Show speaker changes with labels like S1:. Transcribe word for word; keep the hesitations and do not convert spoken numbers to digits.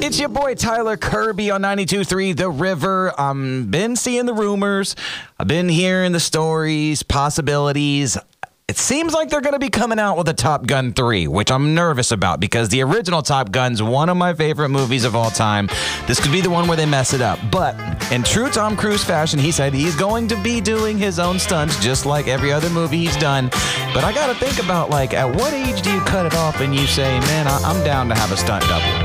S1: It's your boy Tyler Kirby on ninety-two point three The River. I've been seeing the rumors. I've been hearing the stories, possibilities. It seems like they're going to be coming out with a Top Gun three, which I'm nervous about because the original Top Gun's one of my favorite movies of all time. This could be the one where they mess it up. But in true Tom Cruise fashion, he said he's going to be doing his own stunts just like every other movie he's done. But I got to think about, like, at what age do you cut it off and you say, man, I- I'm down to have a stunt double?